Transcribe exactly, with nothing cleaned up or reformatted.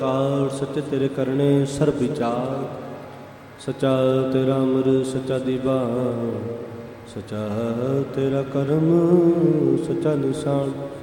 ਕਾਰ ਸੱਚੇ ਤੇਰੇ ਕਰਨੇ ਸਰਬ ਵਿਚਾਰ, ਸੱਚਾ ਤੇਰਾ ਅਮਰ ਸੱਚਾ ਦੀਵਾਨ, ਸੱਚਾ ਤੇਰਾ ਕਰਮ ਸੱਚਾ ਨਿਸ਼ਾਨ।